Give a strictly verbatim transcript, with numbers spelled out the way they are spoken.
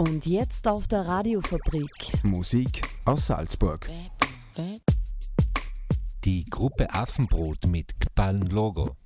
Und jetzt auf der Radiofabrik. Musik aus Salzburg. Die Gruppe Affenbrot mit Gballen Logo.